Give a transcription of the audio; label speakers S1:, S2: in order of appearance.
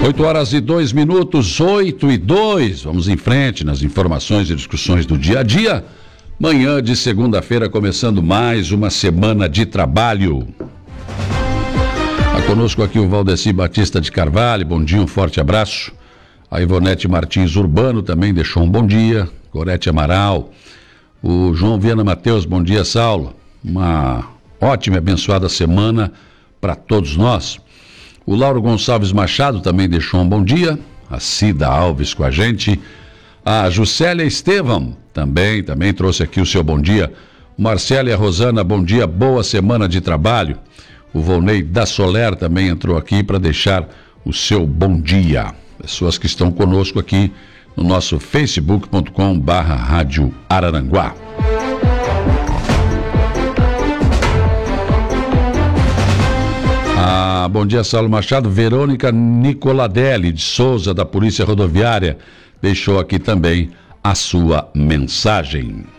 S1: 8h02, 8h02. Vamos em frente nas informações e discussões do dia a dia. Manhã de segunda-feira, começando mais uma semana de trabalho. Conosco aqui o Valdeci Batista de Carvalho, bom dia, um forte abraço. A Ivonete Martins Urbano também deixou um bom dia. Gorete Amaral. O João Viana Mateus, bom dia, Saulo. Uma ótima e abençoada semana para todos nós. O Lauro Gonçalves Machado também deixou um bom dia. A Cida Alves com a gente. A Juscelia Estevam também trouxe aqui o seu bom dia. Marcélia Rosana, bom dia, boa semana de trabalho. O Volney da Soler também entrou aqui para deixar o seu bom dia. Pessoas que estão conosco aqui no nosso facebook.com/Rádio Araranguá. Bom dia, Saulo Machado. Verônica Nicoladelli de Souza, da Polícia Rodoviária, deixou aqui também a sua mensagem.